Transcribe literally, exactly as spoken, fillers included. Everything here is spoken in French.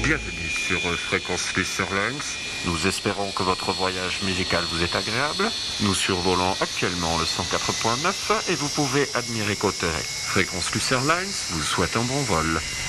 Bienvenue sur euh, Fréquence Luce Airlines. Nous espérons que votre voyage musical vous est agréable. Nous survolons actuellement le cent quatre point neuf et vous pouvez admirer côté. Fréquence Luce Airlines vous souhaite un bon vol.